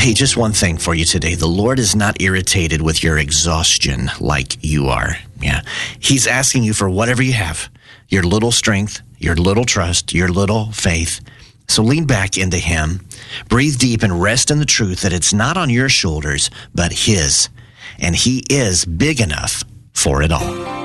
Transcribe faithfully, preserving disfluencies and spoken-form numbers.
Hey, just one thing for you today. The Lord is not irritated with your exhaustion like you are. Yeah. He's asking you for whatever you have, your little strength, your little trust, your little faith. So lean back into Him, breathe deep, and rest in the truth that it's not on your shoulders, but His. And He is big enough for it all.